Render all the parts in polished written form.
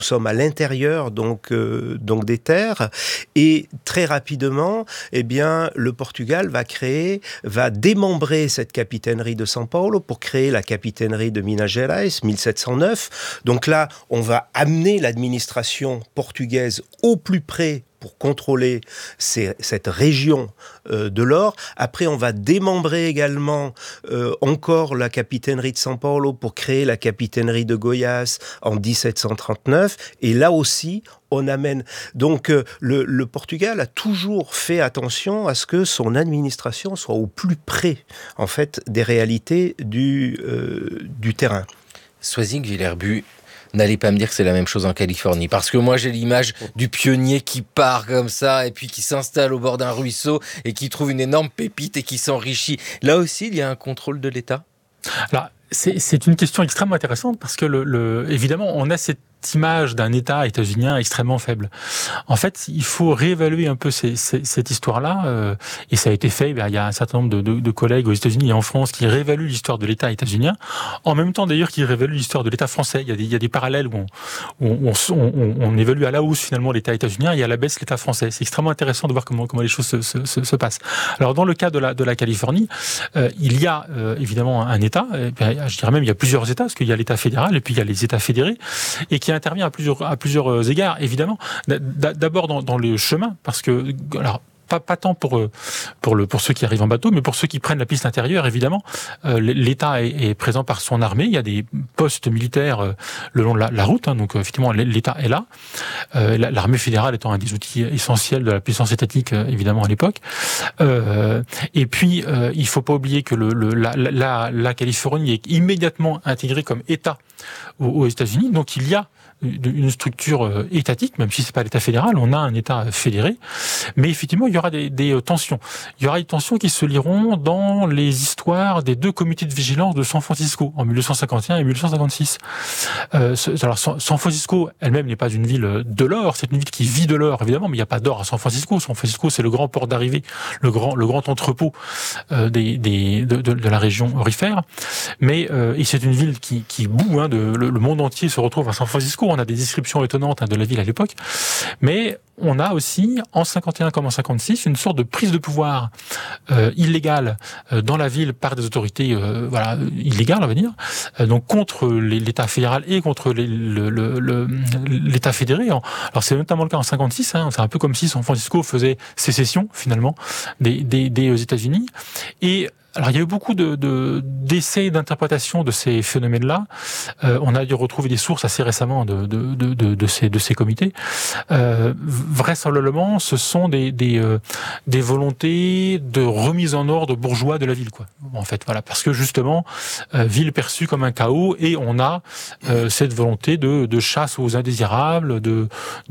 sommes à l'intérieur donc des terres, et très rapidement, eh bien, le Portugal va démembrer cette capitainerie de São Paulo pour créer la capitainerie de Minas Gerais, 1709. Donc là, on va amener l'administration portugaise au plus près pour contrôler cette région de l'or. Après, on va démembrer également encore la capitainerie de São Paulo pour créer la capitainerie de Goiás en 1739. Et là aussi, on amène... Donc, le Portugal a toujours fait attention à ce que son administration soit au plus près, en fait, des réalités du terrain. Soisig, Villers-But, n'allez pas me dire que c'est la même chose en Californie. Parce que moi, j'ai l'image du pionnier qui part comme ça et puis qui s'installe au bord d'un ruisseau et qui trouve une énorme pépite et qui s'enrichit. Là aussi, il y a un contrôle de l'État ? Alors, c'est une question extrêmement intéressante parce que, évidemment, on a cette image d'un État états-unien extrêmement faible. En fait, il faut réévaluer un peu cette histoire-là, et ça a été fait. Il y a un certain nombre de collègues aux États-Unis et en France qui réévaluent l'histoire de l'État états-unien, en même temps d'ailleurs qu'ils réévaluent l'histoire de l'État français. Il y a des parallèles où on évalue à la hausse finalement l'État états-unien et à la baisse l'État français. C'est extrêmement intéressant de voir comment les choses se passent. Alors dans le cas de la Californie, il y a évidemment un État, je dirais même il y a plusieurs États, parce qu'il y a l'État fédéral et puis il y a les États fédérés, et qui intervient à plusieurs égards, évidemment. D'abord dans le chemin, parce que... Alors, pas tant pour ceux qui arrivent en bateau, mais pour ceux qui prennent la piste intérieure, évidemment. L'État est présent par son armée. Il y a des postes militaires le long de la route. Donc, effectivement, l'État est là. L'armée fédérale étant un des outils essentiels de la puissance étatique, évidemment, à l'époque. Et puis, il faut pas oublier que la Californie est immédiatement intégrée comme État aux États-Unis. Donc, il y a une structure étatique, même si c'est pas l'État fédéral, on a un État fédéré. Mais effectivement, il y aura des tensions. Il y aura des tensions qui se lieront dans les histoires des deux comités de vigilance de San Francisco, en 1851 et 1856. Alors, San Francisco, elle-même, n'est pas une ville de l'or, c'est une ville qui vit de l'or, évidemment, mais il n'y a pas d'or à San Francisco. San Francisco, c'est le grand port d'arrivée, le grand entrepôt de la région aurifère. Mais, et c'est une ville qui bout, le monde entier se retrouve à San Francisco. On a des descriptions étonnantes de la ville à l'époque, mais on a aussi, en 51 comme en 56, une sorte de prise de pouvoir illégale dans la ville par des autorités illégales, on va dire, donc contre l'État fédéral et contre l'État fédéré. Alors c'est notamment le cas en 56, c'est un peu comme si San Francisco faisait sécession, finalement, des États-Unis. Et alors, il y a eu beaucoup d'essais d'interprétation de ces phénomènes-là. On a dû retrouver des sources assez récemment de ces comités. Vraisemblablement, ce sont des volontés de remise en ordre bourgeois de la ville, quoi. En fait, voilà, parce que justement, ville perçue comme un chaos, et on a cette volonté de chasse aux indésirables, de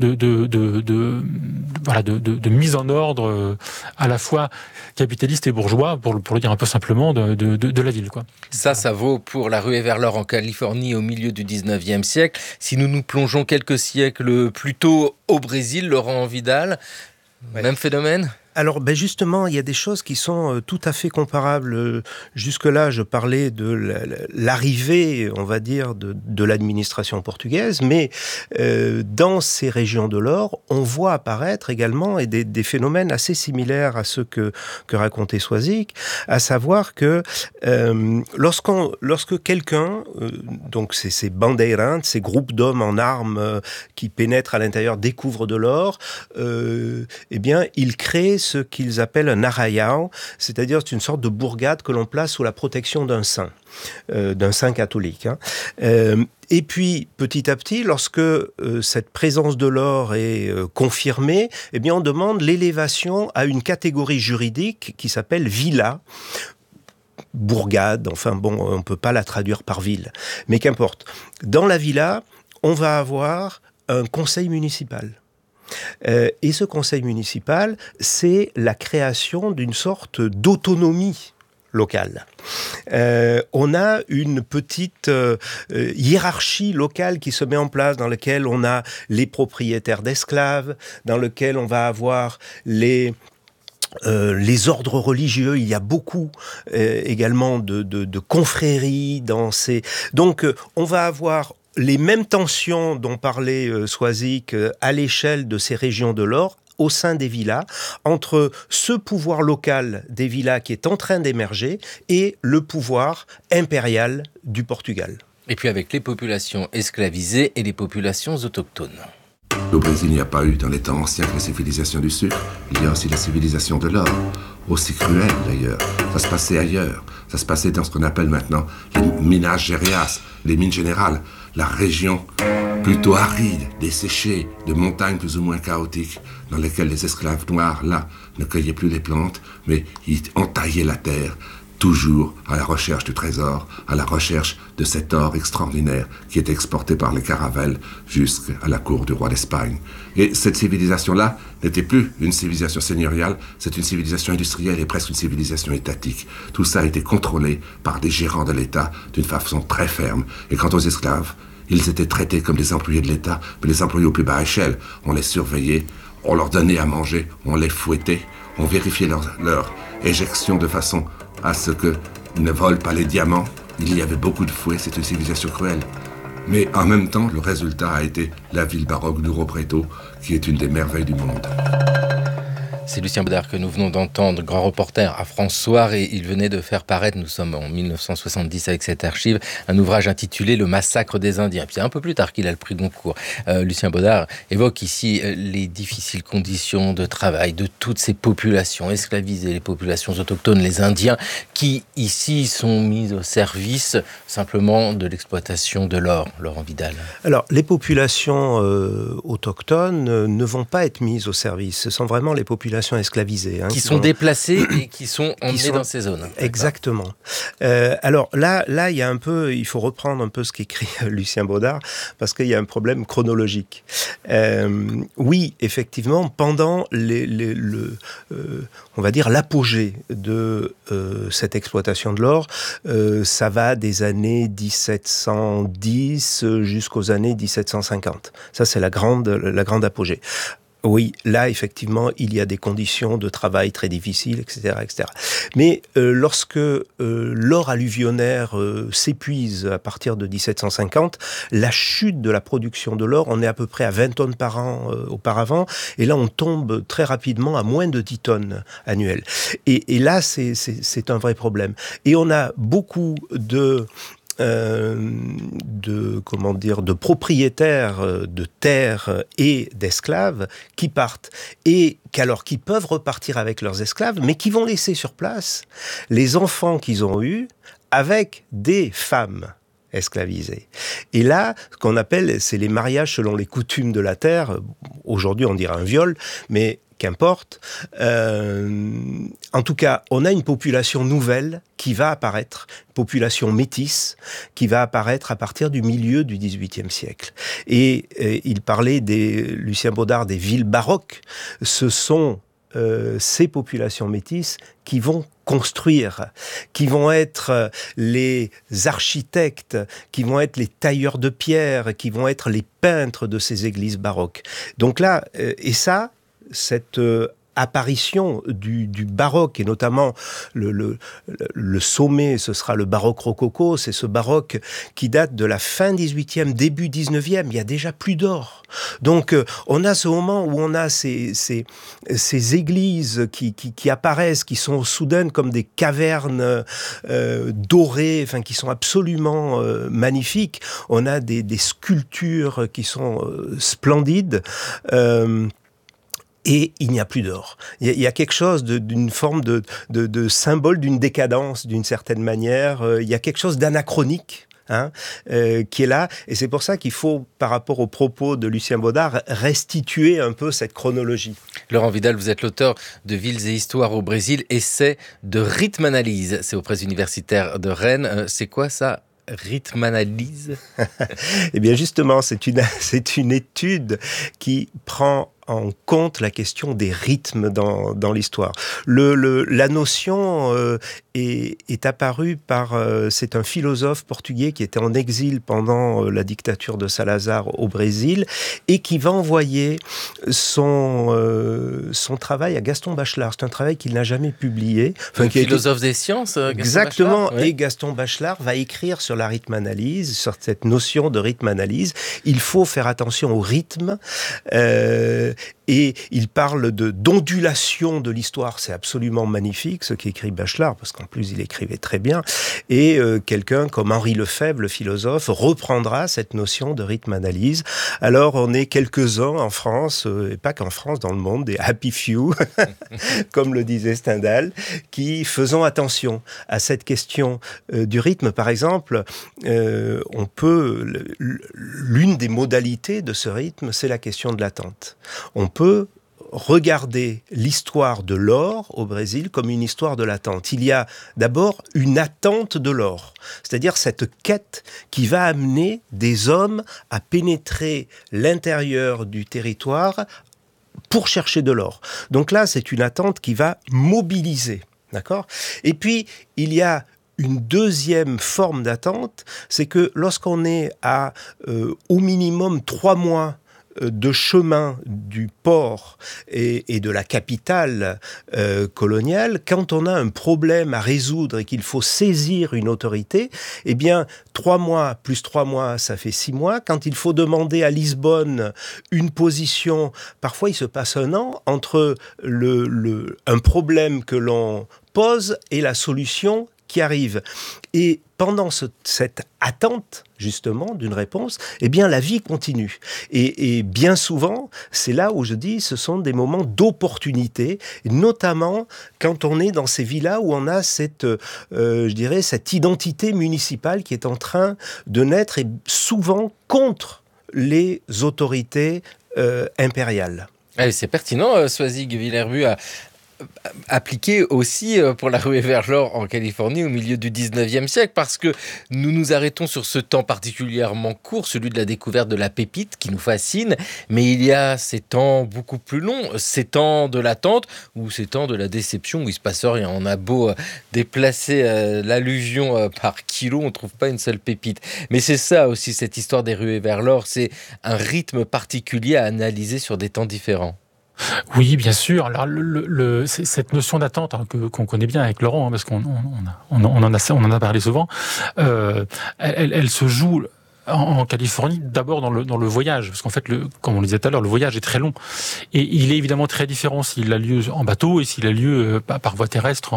mise en ordre à la fois capitaliste et bourgeois, pour le dire un peu simplement, de la ville, quoi. Ça vaut pour la ruée vers l'or en Californie au milieu du 19e siècle. Si nous nous plongeons quelques siècles plus tôt au Brésil, Laurent Vidal, même phénomène ? Alors, justement, il y a des choses qui sont tout à fait comparables. Jusque-là, je parlais de l'arrivée, on va dire, de l'administration portugaise, mais dans ces régions de l'or, on voit apparaître également des phénomènes assez similaires à ceux que racontait Soisig, à savoir que lorsque quelqu'un, donc ces bandeirantes, ces groupes d'hommes en armes qui pénètrent à l'intérieur, découvrent de l'or, eh bien, ils créent ce qu'ils appellent un arraial, c'est-à-dire c'est une sorte de bourgade que l'on place sous la protection d'un saint catholique. Et puis, petit à petit, lorsque cette présence de l'or est confirmée, eh bien, on demande l'élévation à une catégorie juridique qui s'appelle villa, bourgade, enfin bon, on ne peut pas la traduire par ville, mais qu'importe. Dans la villa, on va avoir un conseil municipal. Et ce conseil municipal, c'est la création d'une sorte d'autonomie locale. On a une petite hiérarchie locale qui se met en place, dans laquelle on a les propriétaires d'esclaves, dans lequel on va avoir les ordres religieux. Il y a beaucoup également de confréries dans ces... Donc, on va avoir les mêmes tensions dont parlait Soisic à l'échelle de ces régions de l'or au sein des villas, entre ce pouvoir local des villas qui est en train d'émerger et le pouvoir impérial du Portugal. Et puis avec les populations esclavisées et les populations autochtones. Au Brésil, il n'y a pas eu dans les temps anciens que la civilisation du sucre, il y a aussi la civilisation de l'or, aussi cruelle d'ailleurs. Ça se passait ailleurs, ça se passait dans ce qu'on appelle maintenant les Minas Gerais, les mines générales, la région plutôt aride, desséchée, de montagnes plus ou moins chaotiques, dans lesquelles les esclaves noirs, là, ne cueillaient plus les plantes, mais ils entaillaient la terre, toujours à la recherche du trésor, à la recherche de cet or extraordinaire qui est exporté par les caravelles jusqu'à la cour du roi d'Espagne. Et cette civilisation-là n'était plus une civilisation seigneuriale, c'est une civilisation industrielle et presque une civilisation étatique. Tout ça a été contrôlé par des gérants de l'État d'une façon très ferme. Et quant aux esclaves, ils étaient traités comme des employés de l'État, mais les employés au plus bas échelle. On les surveillait, on leur donnait à manger, on les fouettait, on vérifiait leur éjection de façon à ce qu'ils ne volent pas les diamants. Il y avait beaucoup de fouets, c'est une civilisation cruelle. Mais en même temps, le résultat a été la ville baroque d'Ouro Preto, qui est une des merveilles du monde. C'est Lucien Bodard que nous venons d'entendre, grand reporter à France Soir, et il venait de faire paraître, nous sommes en 1970 avec cette archive, un ouvrage intitulé « Le massacre des Indiens ». Puis c'est un peu plus tard qu'il a le prix Goncourt. Lucien Bodard évoque ici les difficiles conditions de travail de toutes ces populations esclavisées, les populations autochtones, les Indiens, qui ici sont mis au service simplement de l'exploitation de l'or. Laurent Vidal. Alors, les populations autochtones ne vont pas être mises au service. Ce sont vraiment les populations esclavisées. Qui sont déplacées et qui sont emmenées dans ces zones. Exactement. Alors là, il y a un peu, il faut reprendre un peu ce qu'écrit Lucien Bodard, parce qu'il y a un problème chronologique. Oui, effectivement, pendant on va dire l'apogée de cette exploitation de l'or, ça va des années 1710 jusqu'aux années 1750. Ça, c'est la grande apogée. Oui, là, effectivement, il y a des conditions de travail très difficiles, etc., etc. Mais lorsque l'or alluvionnaire s'épuise à partir de 1750, la chute de la production de l'or, on est à peu près à 20 tonnes par an auparavant, et là, on tombe très rapidement à moins de 10 tonnes annuelles. Et là, c'est un vrai problème. Et on a beaucoup de propriétaires de terres et d'esclaves qui partent et qui peuvent repartir avec leurs esclaves, mais qui vont laisser sur place les enfants qu'ils ont eus avec des femmes esclavisées. Et là, ce qu'on appelle, c'est les mariages selon les coutumes de la terre. Aujourd'hui, on dirait un viol, mais qu'importe. En tout cas, on a une population nouvelle qui va apparaître, population métisse, qui va apparaître à partir du milieu du XVIIIe siècle. Et il parlait, Lucien Bodard, des villes baroques. Ce sont ces populations métisses qui vont construire, qui vont être les architectes, qui vont être les tailleurs de pierre, qui vont être les peintres de ces églises baroques. Donc là, et ça, cette apparition du baroque, et notamment le sommet, ce sera le baroque rococo, c'est ce baroque qui date de la fin 18e, début 19e, il y a déjà plus d'or. Donc on a ce moment où on a ces églises qui apparaissent, qui sont soudaines comme des cavernes dorées, enfin qui sont absolument magnifiques. On a des sculptures qui sont splendides. Et il n'y a plus d'or. Il y a quelque chose d'une forme de symbole d'une décadence, d'une certaine manière. Il y a quelque chose d'anachronique qui est là. Et c'est pour ça qu'il faut, par rapport aux propos de Lucien Bodard, restituer un peu cette chronologie. Laurent Vidal, vous êtes l'auteur de Villes et Histoires au Brésil, essai de rythme-analyse. C'est aux presses universitaires de Rennes. C'est quoi ça ? Rythme-analyse? Eh bien justement, c'est une étude qui prend en compte la question des rythmes dans l'histoire. La notion est apparue par... c'est un philosophe portugais qui était en exil pendant la dictature de Salazar au Brésil et qui va envoyer son travail à Gaston Bachelard. C'est un travail qu'il n'a jamais publié. Enfin, philosophe des sciences, Gaston exactement. Bachelard, oui. Et Gaston Bachelard va écrire sur la rythme-analyse, sur cette notion de rythme-analyse. Il faut faire attention au rythme. Et il parle d'ondulation de l'histoire. C'est absolument magnifique, ce qu'écrit Bachelard, parce qu'en plus, il écrivait très bien. Et quelqu'un comme Henri Lefebvre, le philosophe, reprendra cette notion de rythme-analyse. Alors, on est quelques-uns en France, et pas qu'en France, dans le monde, des happy few, comme le disait Stendhal, qui faisons attention à cette question du rythme. Par exemple, l'une des modalités de ce rythme, c'est la question de l'attente. On peut regarder l'histoire de l'or au Brésil comme une histoire de l'attente. Il y a d'abord une attente de l'or, c'est-à-dire cette quête qui va amener des hommes à pénétrer l'intérieur du territoire pour chercher de l'or. Donc là, c'est une attente qui va mobiliser, d'accord ? Et puis, il y a une deuxième forme d'attente, c'est que lorsqu'on est à au minimum 3 mois de chemin du port et de la capitale coloniale, quand on a un problème à résoudre et qu'il faut saisir une autorité, eh bien, 3 mois plus 3 mois, ça fait 6 mois. Quand il faut demander à Lisbonne une position, parfois il se passe 1 an entre un problème que l'on pose et la solution qui arrive. Et pendant cette attente, justement, d'une réponse, eh bien, la vie continue. Et bien souvent, c'est là où je dis, ce sont des moments d'opportunité, notamment quand on est dans ces villas où on a cette identité municipale qui est en train de naître et souvent contre les autorités impériales. Ah, c'est pertinent, Soisig Villerbu a appliqué aussi pour la ruée vers l'or en Californie au milieu du 19e siècle, parce que nous nous arrêtons sur ce temps particulièrement court, celui de la découverte de la pépite qui nous fascine, mais il y a ces temps beaucoup plus longs, ces temps de l'attente ou ces temps de la déception où il se passe rien. On a beau déplacer l'alluvion par kilo, on ne trouve pas une seule pépite. Mais c'est ça aussi, cette histoire des ruées vers l'or, c'est un rythme particulier à analyser sur des temps différents. Oui, bien sûr. Alors, cette notion d'attente qu'on connaît bien avec Laurent, parce qu'on en a parlé souvent, elle se joue en Californie, d'abord dans le voyage, parce qu'en fait, comme on le disait tout à l'heure, le voyage est très long. Et il est évidemment très différent s'il a lieu en bateau et s'il a lieu par voie terrestre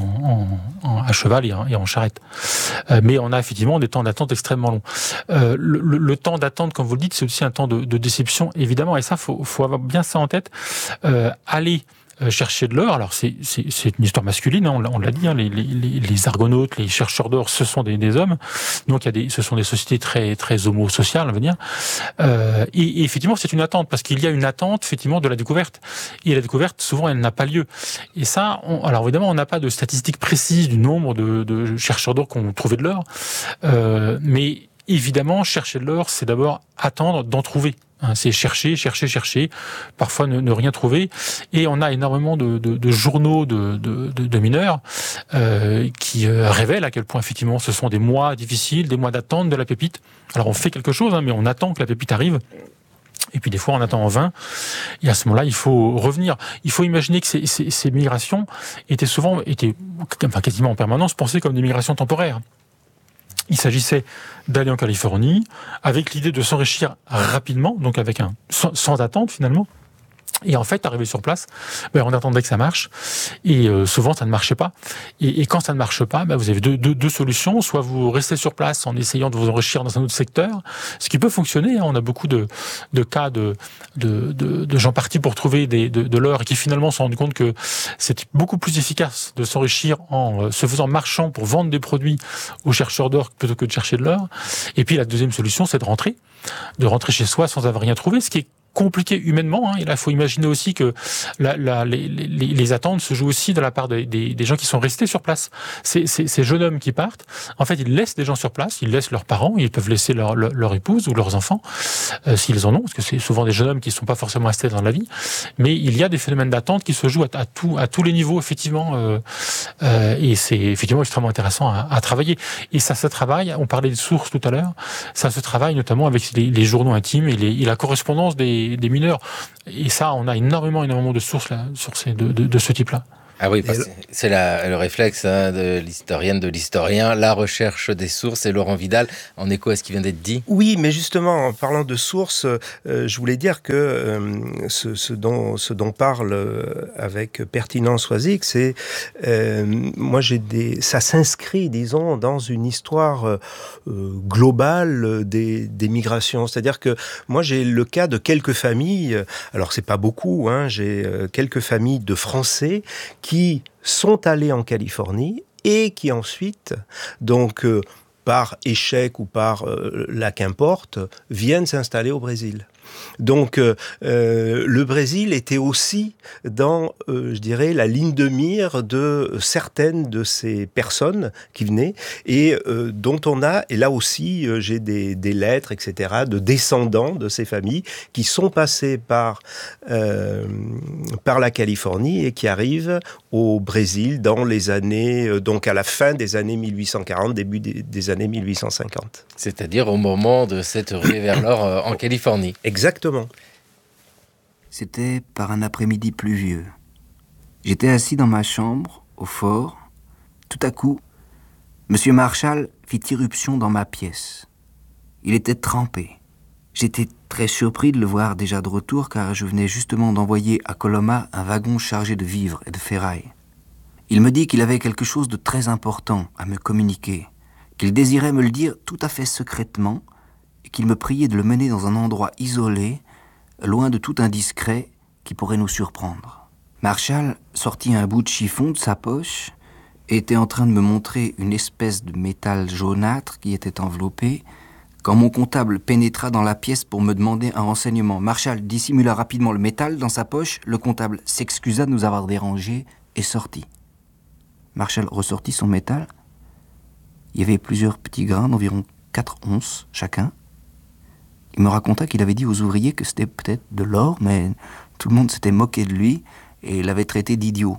à cheval et en charrette. Mais on a effectivement des temps d'attente extrêmement longs. Le temps d'attente, comme vous le dites, c'est aussi un temps de déception, évidemment, et ça, faut avoir bien ça en tête. Aller chercher de l'or, alors c'est une histoire masculine, hein, on l'a dit, hein, les argonautes, les chercheurs d'or, ce sont des hommes, donc ce sont des sociétés très très homosociales, on va dire, et effectivement c'est une attente, parce qu'il y a une attente effectivement de la découverte, et la découverte souvent elle n'a pas lieu, et ça, alors évidemment on n'a pas de statistiques précises du nombre de chercheurs d'or qui ont trouvé de l'or, mais évidemment chercher de l'or c'est d'abord attendre d'en trouver. C'est chercher, parfois ne rien trouver. Et on a énormément de journaux de mineurs qui révèlent à quel point, effectivement, ce sont des mois difficiles, des mois d'attente de la pépite. Alors, on fait quelque chose, hein, mais on attend que la pépite arrive. Et puis, des fois, on attend en vain. Et à ce moment-là, il faut revenir. Il faut imaginer que ces migrations étaient quasiment en permanence pensées comme des migrations temporaires. Il s'agissait d'aller en Californie avec l'idée de s'enrichir rapidement, donc sans attente finalement. Et en fait, arrivé sur place, on attendait que ça marche. Et souvent, ça ne marchait pas. Et quand ça ne marche pas, vous avez deux solutions. Soit vous restez sur place en essayant de vous enrichir dans un autre secteur, ce qui peut fonctionner. On a beaucoup de cas de gens partis pour trouver de l'or et qui finalement se sont rendus compte que c'était beaucoup plus efficace de s'enrichir en se faisant marchand pour vendre des produits aux chercheurs d'or plutôt que de chercher de l'or. Et puis la deuxième solution, c'est de rentrer chez soi sans avoir rien trouvé, ce qui est compliqué humainement. Et là, il faut imaginer aussi que les attentes se jouent aussi de la part des gens qui sont restés sur place. Ces jeunes hommes qui partent, en fait, ils laissent des gens sur place, ils laissent leurs parents, ils peuvent laisser leur épouse ou leurs enfants, s'ils en ont, parce que c'est souvent des jeunes hommes qui ne sont pas forcément installés dans la vie. Mais il y a des phénomènes d'attente qui se jouent à tous les niveaux, effectivement. Et c'est effectivement extrêmement intéressant à travailler. Et ça se travaille, on parlait de sources tout à l'heure, ça se travaille notamment avec les journaux intimes et la correspondance des mineurs. Et ça, on a énormément de sources là, de ce type-là. Ah oui, parce que c'est le réflexe de l'historienne, de l'historien, la recherche des sources, et Laurent Vidal, en écho à ce qui vient d'être dit. Oui, mais justement, en parlant de sources, je voulais dire que ce dont parle avec pertinence Oisic, c'est moi ça s'inscrit, disons, dans une histoire globale des migrations. C'est-à-dire que moi j'ai le cas de quelques familles, alors c'est pas beaucoup, j'ai quelques familles de Français qui sont allés en Californie et qui ensuite, donc par échec ou par qu'importe, viennent s'installer au Brésil. Donc le Brésil était aussi dans, je dirais, la ligne de mire de certaines de ces personnes qui venaient et dont on a, et là aussi j'ai des lettres, etc., de descendants de ces familles qui sont passés par la Californie et qui arrivent au Brésil dans les années, donc à la fin des années 1840, début des années 1850. C'est-à-dire au moment de cette ruée vers l'or en Californie. Exactement. C'était par un après-midi pluvieux. J'étais assis dans ma chambre, au fort. Tout à coup, M. Marshall fit irruption dans ma pièce. Il était trempé. J'étais très surpris de le voir déjà de retour, car je venais justement d'envoyer à Coloma un wagon chargé de vivres et de ferraille. Il me dit qu'il avait quelque chose de très important à me communiquer, qu'il désirait me le dire tout à fait secrètement, et qu'il me priait de le mener dans un endroit isolé, loin de tout indiscret qui pourrait nous surprendre. Marshall sortit un bout de chiffon de sa poche et était en train de me montrer une espèce de métal jaunâtre qui était enveloppé, quand mon comptable pénétra dans la pièce pour me demander un renseignement. Marshall dissimula rapidement le métal dans sa poche, le comptable s'excusa de nous avoir dérangés et sortit. Marshall ressortit son métal. Il y avait plusieurs petits grains d'environ 4 onces chacun. Il me raconta qu'il avait dit aux ouvriers que c'était peut-être de l'or, mais tout le monde s'était moqué de lui et l'avait traité d'idiot.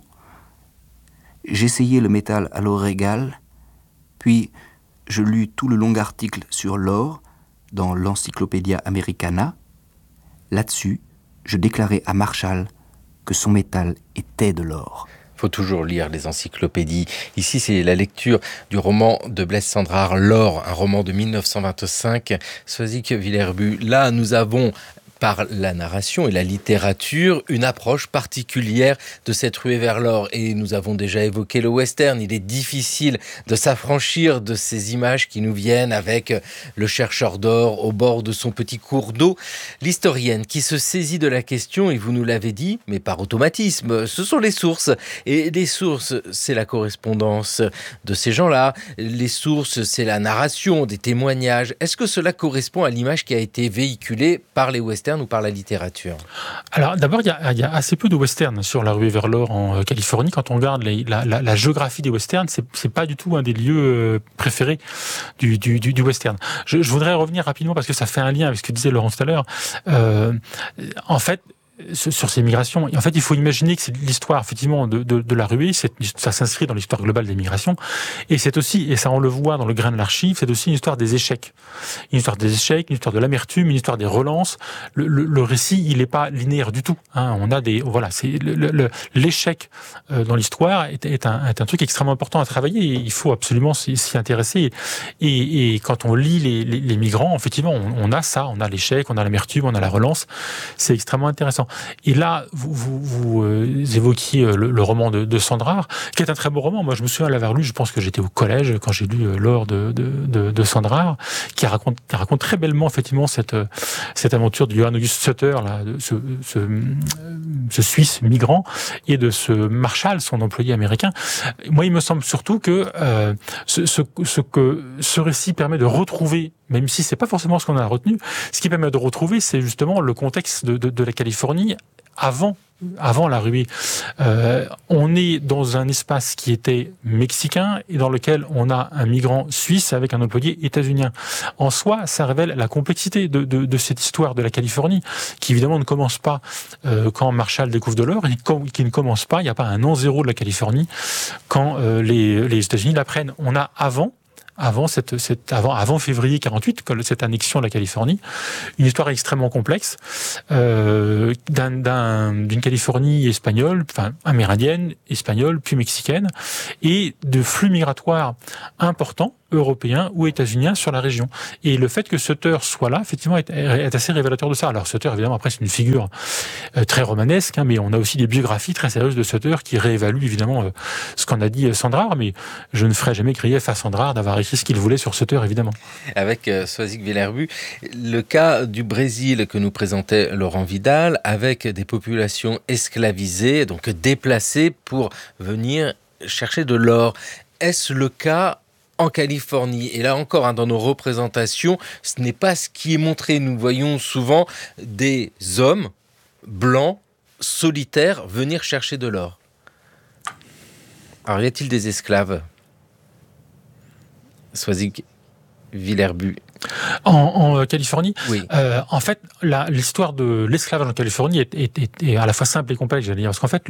J'essayai le métal à l'or égal, puis je lus tout le long article sur l'or dans l'Encyclopædia Americana. Là-dessus, je déclarai à Marshall que son métal était de l'or. Faut toujours lire les encyclopédies. Ici, c'est la lecture du roman de Blaise Cendrars, L'or, un roman de 1925. Oisic Villerbu, là, nous avons, par la narration et la littérature, une approche particulière de cette ruée vers l'or. Et nous avons déjà évoqué le western. Il est difficile de s'affranchir de ces images qui nous viennent avec le chercheur d'or au bord de son petit cours d'eau. L'historienne qui se saisit de la question, et vous nous l'avez dit, mais par automatisme, ce sont les sources. Et les sources, c'est la correspondance de ces gens-là. Les sources, c'est la narration, des témoignages. Est-ce que cela correspond à l'image qui a été véhiculée par les westerns ou par la littérature? Alors d'abord, il y a assez peu de westerns sur la ruée vers l'or en Californie. Quand on regarde la géographie des westerns, c'est pas du tout un des lieux préférés du western. Je voudrais revenir rapidement parce que ça fait un lien avec ce que disait Laurent tout à l'heure. En fait, sur ces migrations. En fait, il faut imaginer que c'est l'histoire, effectivement, de la ruée. Ça s'inscrit dans l'histoire globale des migrations. Et c'est aussi, et ça on le voit dans le grain de l'archive, c'est aussi une histoire des échecs. Une histoire des échecs, une histoire de l'amertume, une histoire des relances. Le récit, il n'est pas linéaire du tout. On a l'échec dans l'histoire est un truc extrêmement important à travailler. Et il faut absolument s'y intéresser. Et quand on lit les migrants, effectivement, on a ça. On a l'échec, on a l'amertume, on a la relance. C'est extrêmement intéressant. Et là, vous évoquiez le roman de Cendrars, qui est un très beau roman. Moi, je me souviens l'avoir lu, je pense que j'étais au collège quand j'ai lu L'or de Cendrars, qui raconte très bellement, effectivement, cette aventure de Johann August Sutter, là, ce Suisse migrant, et de ce Marshall, son employé américain. Moi, il me semble surtout que ce récit permet de retrouver même si c'est pas forcément ce qu'on a retenu. Ce qui permet de retrouver, c'est justement le contexte de la Californie avant la ruée. On est dans un espace qui était mexicain et dans lequel on a un migrant suisse avec un employé états-unien. En soi, ça révèle la complexité de cette histoire de la Californie, qui évidemment ne commence pas quand Marshall découvre de l'or, et qui ne commence pas, il n'y a pas un an zéro de la Californie, quand les États-Unis la prennent. On a avant février 48, cette annexion de la Californie, une histoire extrêmement complexe d'une Californie espagnole, enfin amérindienne, espagnole, puis mexicaine, et de flux migratoires importants, européens ou états-uniens sur la région. Et le fait que Sutter soit là, effectivement, est assez révélateur de ça. Alors Sutter, évidemment, après, c'est une figure très romanesque, mais on a aussi des biographies très sérieuses de Sutter qui réévaluent, évidemment, ce qu'en a dit Sandrard, mais je ne ferai jamais grief à Sandrard d'avoir écrit ce qu'il voulait sur Sutter, évidemment. Avec Soisig Villers-Bue, le cas du Brésil que nous présentait Laurent Vidal, avec des populations esclavisées, donc déplacées pour venir chercher de l'or. Est-ce le cas en Californie? Et là encore, dans nos représentations, ce n'est pas ce qui est montré. Nous voyons souvent des hommes blancs, solitaires, venir chercher de l'or. Alors, y a-t-il des esclaves? Soisig Villers-Bue. En Californie, oui. En fait, l'histoire de l'esclavage en Californie est à la fois simple et complexe, j'allais dire, parce qu'en fait,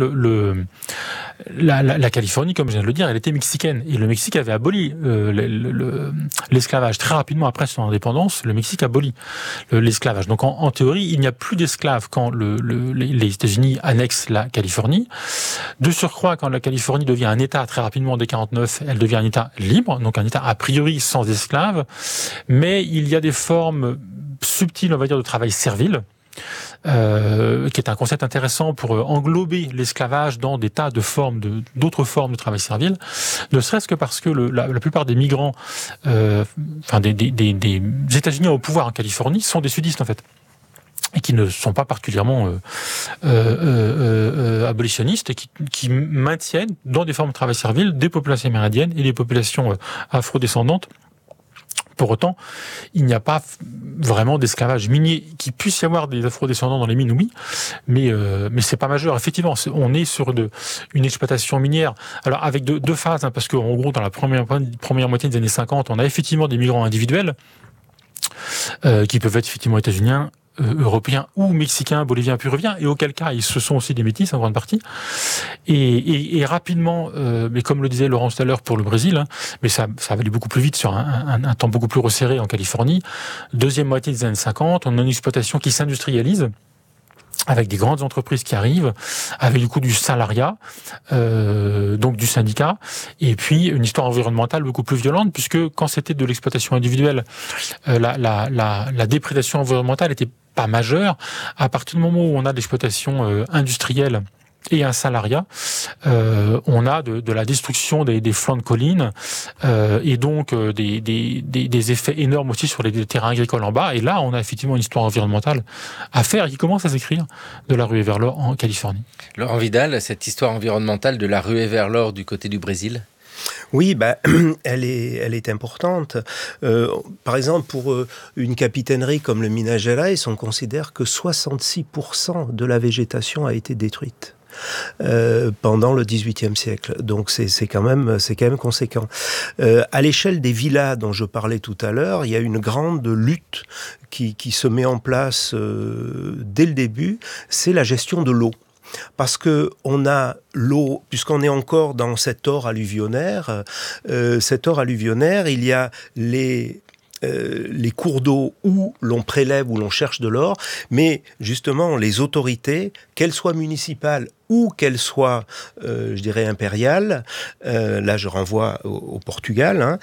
la Californie, comme je viens de le dire, elle était mexicaine, et le Mexique avait aboli l'esclavage très rapidement après son indépendance. Le Mexique abolit l'esclavage. Donc, en théorie, il n'y a plus d'esclaves quand les États-Unis annexent la Californie. De surcroît, quand la Californie devient un État très rapidement dès 49, elle devient un État libre, donc un État a priori sans esclaves, mais il y a des formes subtiles, on va dire, de travail servile, qui est un concept intéressant pour englober l'esclavage dans des tas d'autres formes de travail servile, ne serait-ce que parce que la plupart des migrants, des États-Unis au pouvoir en Californie sont des sudistes, en fait, et qui ne sont pas particulièrement abolitionnistes, et qui maintiennent dans des formes de travail servile des populations amérindiennes et des populations afrodescendantes. Pour autant, il n'y a pas vraiment d'esclavage minier. Qu'il puisse y avoir des afrodescendants dans les mines, oui, mais c'est pas majeur. Effectivement, on est sur une exploitation minière. Alors avec deux phases, parce qu'en gros, dans la première moitié des années 50, on a effectivement des migrants individuels qui peuvent être effectivement états-uniens, européens ou mexicains, boliviens, péruviens, et auquel cas, ce sont aussi des métis en grande partie. Et rapidement, mais comme le disait Laurent tout à l'heure pour le Brésil, mais ça va aller beaucoup plus vite sur un temps beaucoup plus resserré en Californie. Deuxième moitié des années 50, on a une exploitation qui s'industrialise, avec des grandes entreprises qui arrivent, avec du coup du salariat, donc du syndicat, et puis une histoire environnementale beaucoup plus violente, puisque quand c'était de l'exploitation individuelle, la déprédation environnementale était pas majeure. À partir du moment où on a de l'exploitation industrielle et un salariat, on a de la destruction des flancs de collines, et donc des effets énormes aussi sur les terrains agricoles en bas. Et là, on a effectivement une histoire environnementale à faire qui commence à s'écrire de la ruée vers l'or en Californie. Laurent Vidal, cette histoire environnementale de la ruée vers l'or du côté du Brésil? Oui, elle est importante. Par exemple, pour une capitainerie comme le Minas Gerais, on considère que 66% de la végétation a été détruite pendant le XVIIIe siècle. Donc c'est quand même conséquent. À l'échelle des villas dont je parlais tout à l'heure, il y a une grande lutte qui se met en place dès le début, c'est la gestion de l'eau. Parce que on a l'eau, puisqu'on est encore dans cet or alluvionnaire, il y a les cours d'eau où l'on prélève, où l'on cherche de l'or, mais justement les autorités, qu'elles soient municipales ou qu'elles soient, je dirais, impériales, là je renvoie au Portugal,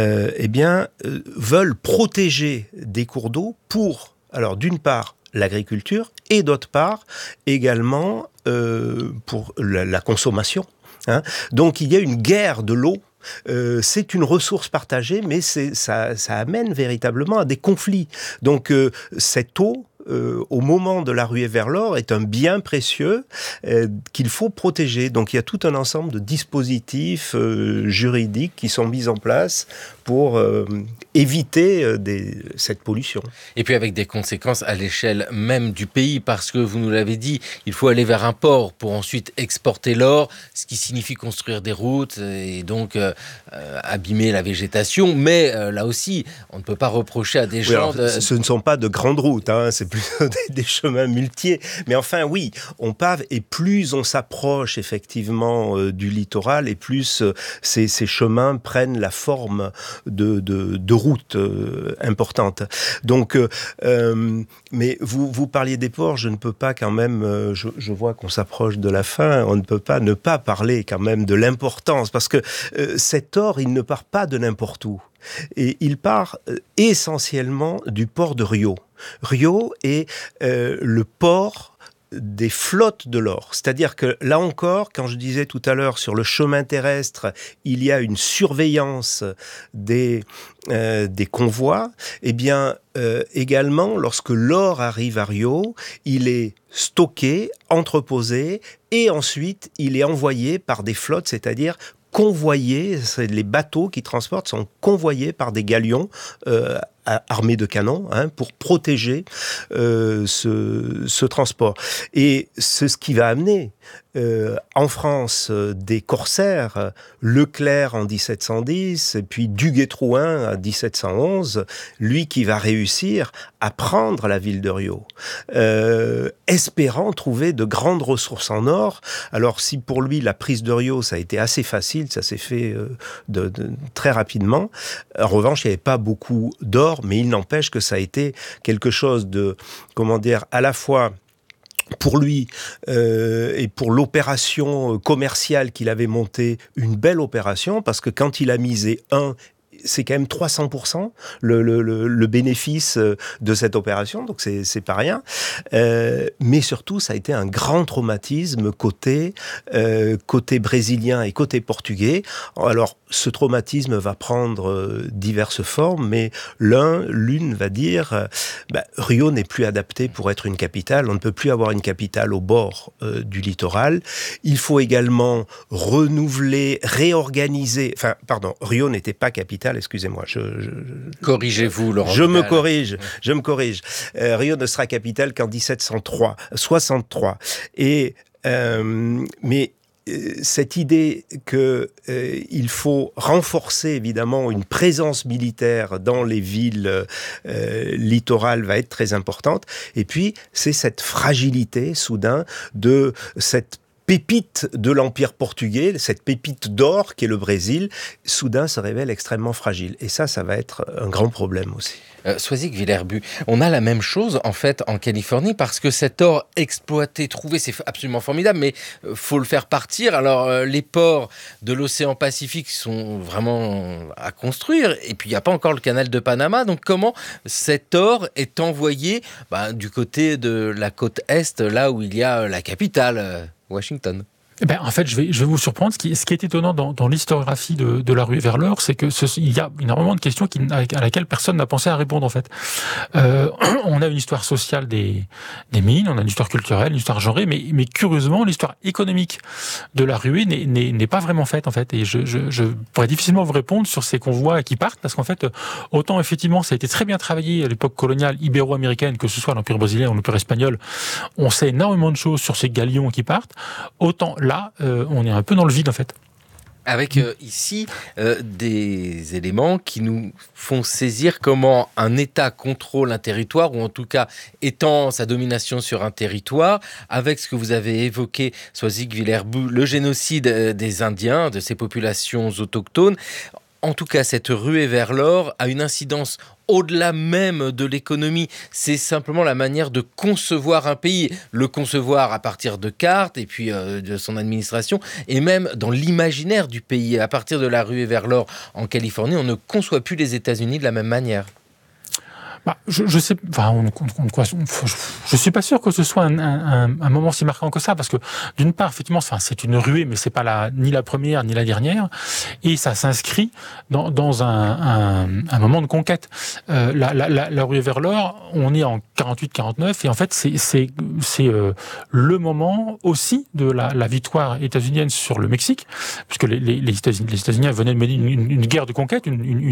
veulent protéger des cours d'eau pour, alors d'une part, l'agriculture, et d'autre part, également pour la consommation. Donc il y a une guerre de l'eau. C'est une ressource partagée, mais ça amène véritablement à des conflits. Donc cette eau au moment de la ruée vers l'or, est un bien précieux qu'il faut protéger. Donc il y a tout un ensemble de dispositifs juridiques qui sont mis en place pour éviter cette pollution. Et puis avec des conséquences à l'échelle même du pays, parce que vous nous l'avez dit, il faut aller vers un port pour ensuite exporter l'or, ce qui signifie construire des routes et donc abîmer la végétation. Mais là aussi, on ne peut pas reprocher à des gens... Ce ne sont pas de grandes routes, hein, c'est plutôt des chemins muletiers. Mais enfin, oui, on pave, et plus on s'approche effectivement du littoral, et plus ces chemins prennent la forme de routes importantes. Donc, mais vous parliez des ports, je ne peux pas quand même, je vois qu'on s'approche de la fin, on ne peut pas ne pas parler quand même de l'importance, parce que cet or, il ne part pas de n'importe où. Et il part essentiellement du port de Rio. Rio est le port des flottes de l'or. C'est-à-dire que là encore, quand je disais tout à l'heure sur le chemin terrestre, il y a une surveillance des convois, eh bien également, lorsque l'or arrive à Rio, il est stocké, entreposé, et ensuite il est envoyé par des flottes, c'est-à-dire convoyés, les bateaux qui transportent sont convoyés par des galions armés de canons, hein, pour protéger ce transport. Et c'est ce qui va amener en France des corsaires, Leclerc en 1710 et puis Duguay-Trouin en 1711, lui qui va réussir à prendre la ville de Rio, espérant trouver de grandes ressources en or. Alors si pour lui la prise de Rio ça a été assez facile, ça s'est fait très rapidement, en revanche il n'y avait pas beaucoup d'or, mais il n'empêche que ça a été quelque chose de, comment dire, à la fois pour lui et pour l'opération commerciale qu'il avait montée, une belle opération, parce que quand il a misé c'est quand même 300% le bénéfice de cette opération, donc c'est pas rien. Mais surtout, ça a été un grand traumatisme côté brésilien et côté portugais. Alors, ce traumatisme va prendre diverses formes, mais l'une va dire Rio n'est plus adapté pour être une capitale. On ne peut plus avoir une capitale au bord du littoral. Il faut également renouveler, réorganiser. Enfin, pardon, Rio n'était pas capitale. Excusez-moi. Corrigez-vous, Laurent. Je me corrige. Rio ne sera capitale qu'en 1763. Et mais cette idée qu'il faut renforcer évidemment une présence militaire dans les villes littorales va être très importante. Et puis c'est cette fragilité soudain de cette pépite de l'Empire portugais, cette pépite d'or qui est le Brésil, soudain se révèle extrêmement fragile. Et ça va être un grand problème aussi. Soisig Villers-But, on a la même chose en fait en Californie, parce que cet or exploité, trouvé, c'est absolument formidable, mais faut le faire partir. Alors les ports de l'océan Pacifique sont vraiment à construire, et puis il n'y a pas encore le canal de Panama. Donc comment cet or est envoyé du côté de la côte est, là où il y a la capitale, Washington? En fait, je vais vous surprendre. Ce qui est étonnant dans l'historiographie de la ruée vers l'or, c'est que il y a énormément de questions à laquelle personne n'a pensé à répondre, en fait. On a une histoire sociale des mines, on a une histoire culturelle, une histoire genrée, mais curieusement, l'histoire économique de la ruée n'est pas vraiment faite, en fait. Et je pourrais difficilement vous répondre sur ces convois qui partent, parce qu'en fait, autant effectivement, ça a été très bien travaillé à l'époque coloniale ibéro-américaine, que ce soit l'Empire brésilien ou l'Empire espagnol. On sait énormément de choses sur ces galions qui partent. Autant là, on est un peu dans le vide, en fait. Avec ici des éléments qui nous font saisir comment un État contrôle un territoire, ou en tout cas étend sa domination sur un territoire, avec ce que vous avez évoqué, Soisig Villers-But, le génocide des Indiens, de ces populations autochtones. En tout cas, cette ruée vers l'or a une incidence au-delà même de l'économie. C'est simplement la manière de concevoir un pays, le concevoir à partir de cartes et puis de son administration, et même dans l'imaginaire du pays. À partir de la ruée vers l'or en Californie, on ne conçoit plus les États-Unis de la même manière. Je sais, enfin, je suis pas sûr que ce soit un moment si marquant que ça, parce que d'une part, effectivement, c'est une ruée, mais c'est pas ni la première ni la dernière, et ça s'inscrit dans un moment de conquête. La ruée vers l'or, on est en 48-49, et en fait, c'est le moment aussi de la victoire états-unienne sur le Mexique, puisque les États-Unis venaient de mener une guerre de conquête,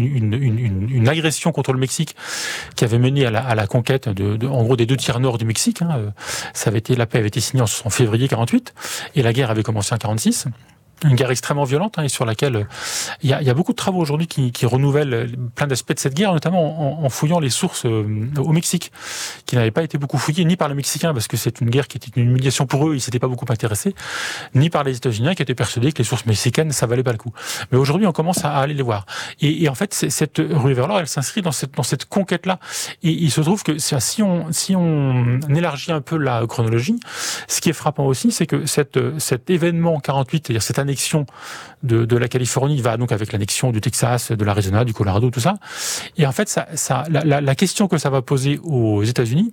une agression contre le Mexique, qui avait mené à la conquête en gros des 2 tiers nord du Mexique. La paix avait été signée en février 48 et la guerre avait commencé en 46. Une guerre extrêmement violente, et sur laquelle il y a beaucoup de travaux aujourd'hui qui renouvellent plein d'aspects de cette guerre, notamment en fouillant les sources au Mexique, qui n'avaient pas été beaucoup fouillées, ni par les Mexicains, parce que c'est une guerre qui était une humiliation pour eux, ils s'étaient pas beaucoup intéressés, ni par les États-Unis, qui étaient persuadés que les sources mexicaines, ça valait pas le coup. Mais aujourd'hui, on commence à aller les voir. Et en fait, cette ruée vers l'or, elle s'inscrit dans cette conquête-là. Et il se trouve que si on élargit un peu la chronologie, ce qui est frappant aussi, c'est que cet événement 48, c'est-à-dire cette annexion de la Californie va donc avec l'annexion du Texas, de l'Arizona, du Colorado, tout ça. Et en fait, la question que ça va poser aux États-Unis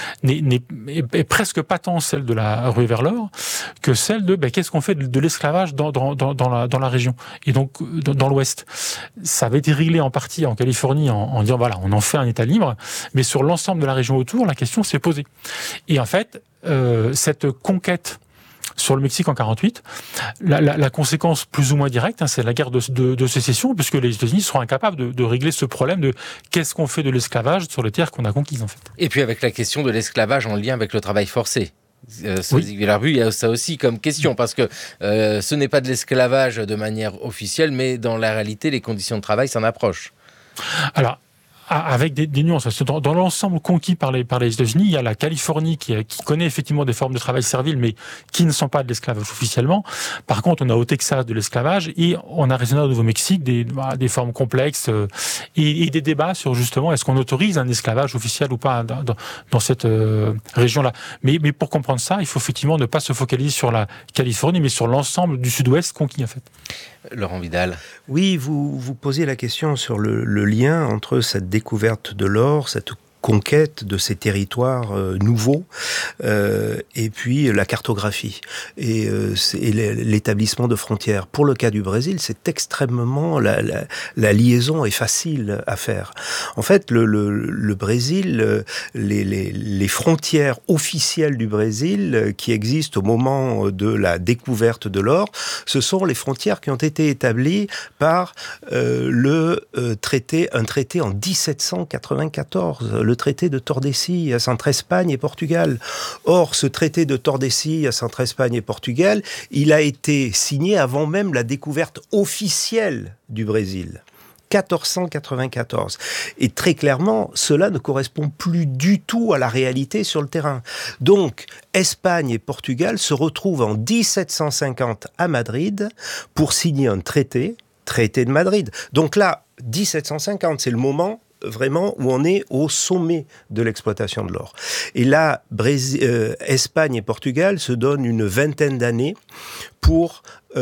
est presque pas tant celle de la ruée vers l'or que celle de qu'est-ce qu'on fait de l'esclavage dans la région et donc dans l'Ouest. Ça avait été réglé en partie en Californie en disant voilà, on en fait un État libre, mais sur l'ensemble de la région autour, la question s'est posée. Et en fait, cette conquête sur le Mexique en 48, la conséquence plus ou moins directe, c'est la guerre de sécession, puisque les États-Unis seront incapables de régler ce problème de qu'est-ce qu'on fait de l'esclavage sur les terres qu'on a conquises, en fait. Et puis avec la question de l'esclavage en lien avec le travail forcé. Villarbut, il y a ça aussi comme question, parce que ce n'est pas de l'esclavage de manière officielle, mais dans la réalité, les conditions de travail s'en approchent. Alors, avec des nuances. Dans l'ensemble conquis par les États-Unis, il y a la Californie qui connaît effectivement des formes de travail servile, mais qui ne sont pas de l'esclavage officiellement. Par contre, on a au Texas de l'esclavage et en Arizona, au Nouveau-Mexique, des formes complexes et des débats sur justement est-ce qu'on autorise un esclavage officiel ou pas dans cette région-là. Mais pour comprendre ça, il faut effectivement ne pas se focaliser sur la Californie, mais sur l'ensemble du Sud-Ouest conquis en fait. Laurent Vidal. Oui, vous posez la question sur le lien entre cette découverte de l'or, cette conquête de ces territoires nouveaux, et puis la cartographie et l'établissement de frontières. Pour le cas du Brésil, c'est extrêmement la liaison est facile à faire. En fait, le Brésil, les frontières officielles du Brésil qui existent au moment de la découverte de l'or, ce sont les frontières qui ont été établies par un traité en 1794. Le traité de Tordesillas entre Espagne et Portugal. Or, ce traité de Tordesillas entre Espagne et Portugal, il a été signé avant même la découverte officielle du Brésil. 1494. Et très clairement, cela ne correspond plus du tout à la réalité sur le terrain. Donc, Espagne et Portugal se retrouvent en 1750 à Madrid pour signer un traité de Madrid. Donc là, 1750, c'est le moment vraiment où on est au sommet de l'exploitation de l'or. Et là, Espagne et Portugal se donnent une vingtaine d'années pour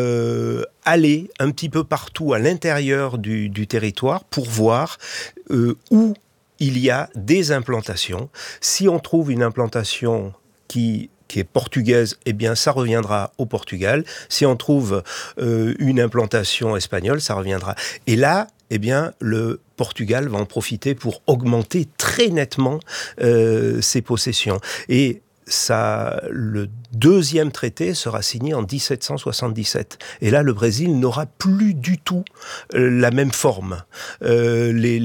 aller un petit peu partout à l'intérieur du territoire pour voir où il y a des implantations. Si on trouve une implantation qui est portugaise, eh bien, ça reviendra au Portugal. Si on trouve une implantation espagnole, ça reviendra. Et là, eh bien, le Portugal va en profiter pour augmenter très nettement ses possessions. Et ça, le deuxième traité sera signé en 1777. Et là, le Brésil n'aura plus du tout la même forme. Les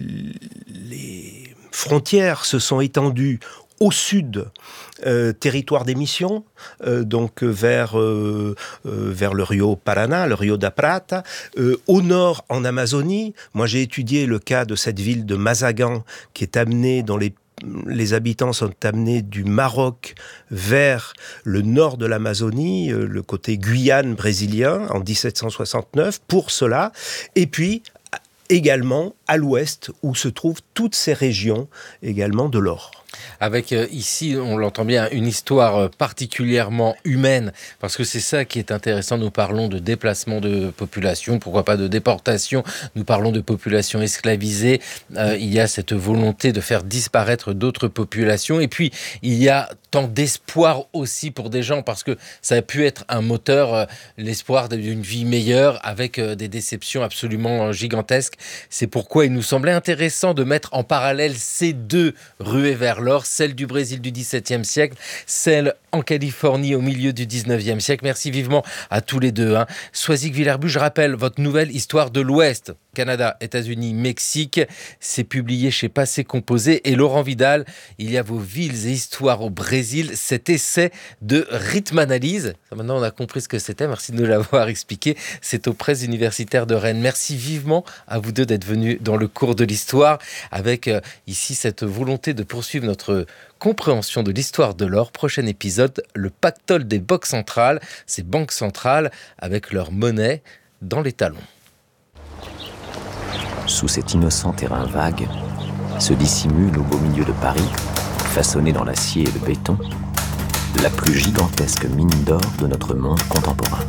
frontières se sont étendues au sud, territoire d'émission, donc vers le Rio Paraná, le Rio da Prata, au nord en Amazonie. Moi, j'ai étudié le cas de cette ville de Mazagan qui est amenée dans les habitants sont amenés du Maroc vers le nord de l'Amazonie, le côté Guyane brésilien en 1769 pour cela. Et puis également à l'ouest où se trouvent toutes ces régions également de l'or. Avec ici, on l'entend bien, une histoire particulièrement humaine, parce que c'est ça qui est intéressant. Nous parlons de déplacement de population, pourquoi pas de déportation, nous parlons de population esclavisée. Il y a cette volonté de faire disparaître d'autres populations, et puis il y a tant d'espoir aussi pour des gens, parce que ça a pu être un moteur, l'espoir d'une vie meilleure, avec des déceptions absolument gigantesques. C'est pourquoi il nous semblait intéressant de mettre en parallèle ces deux ruées vers l'or, celle du Brésil du XVIIe siècle, celle en Californie au milieu du XIXe siècle. Merci vivement à tous les deux. Soisig Villers-Bus, je rappelle votre nouvelle Histoire de l'Ouest, Canada, États-Unis, Mexique. C'est publié chez Passé Composé. Et Laurent Vidal, il y a vos villes et histoires au Brésil, cet essai de rythme-analyse. Maintenant, on a compris ce que c'était. Merci de nous l'avoir expliqué. C'est aux presses universitaires de Rennes. Merci vivement à vous deux d'être venus dans le cours de l'histoire, avec ici cette volonté de poursuivre notre compréhension de l'histoire de l'or. Prochain épisode, le pactole des banques centrales, ces banques centrales avec leur monnaie dans les talons. Sous cet innocent terrain vague, se dissimule au beau milieu de Paris, façonnée dans l'acier et le béton, la plus gigantesque mine d'or de notre monde contemporain.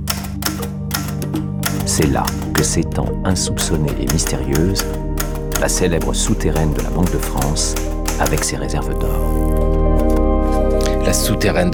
C'est là que s'étend, insoupçonnée et mystérieuse, la célèbre souterraine de la Banque de France, avec ses réserves d'or. La souterraine de